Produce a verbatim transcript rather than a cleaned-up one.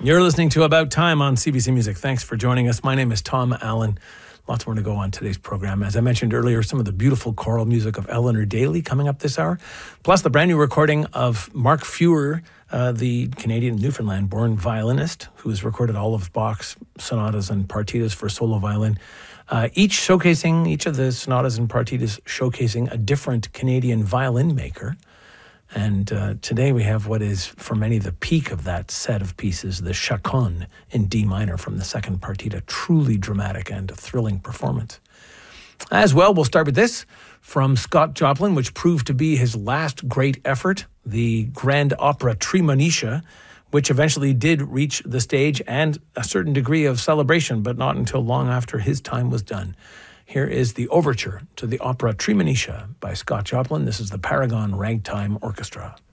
You're listening to About Time on C B C Music. Thanks for joining us. My name is Tom Allen. Lots more to go on today's program. As I mentioned earlier, some of the beautiful choral music of Eleanor Daly coming up this hour, plus the brand new recording of Mark Feuer, uh, the Canadian Newfoundland-born violinist who has recorded all of Bach's sonatas and partitas for solo violin, uh, each showcasing, each of the sonatas and partitas showcasing a different Canadian violin maker. And uh, today we have what is, for many, the peak of that set of pieces, the Chaconne in D minor from the second partita. Truly dramatic and a thrilling performance. As well, we'll start with this from Scott Joplin, which proved to be his last great effort, the grand opera Tremonisha, which eventually did reach the stage and a certain degree of celebration, but not until long after his time was done. Here is the overture to the opera Tremonisha by Scott Joplin. This is the Paragon Ragtime Orchestra.